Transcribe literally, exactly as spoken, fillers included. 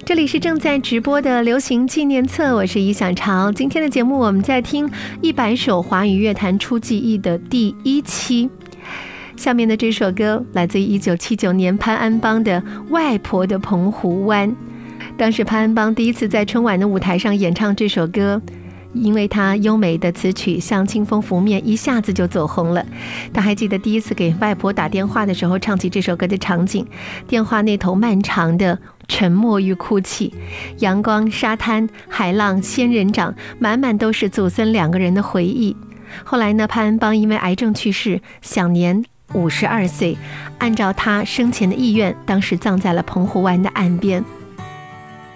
这里是正在直播的流行纪念册，我是于小潮。今天的节目我们在听一百首华语乐坛初记忆的第一期。下面的这首歌来自于一九七九年潘安邦的《外婆的澎湖湾》。当时潘安邦第一次在春晚的舞台上演唱这首歌，因为他优美的词曲像清风拂面，一下子就走红了。他还记得第一次给外婆打电话的时候，唱起这首歌的场景，电话那头漫长的沉默与哭泣，阳光、沙滩、海浪、仙人掌，满满都是祖孙两个人的回忆。后来呢，潘安邦因为癌症去世，享年五十二岁，按照他生前的意愿，当时葬在了澎湖湾的岸边。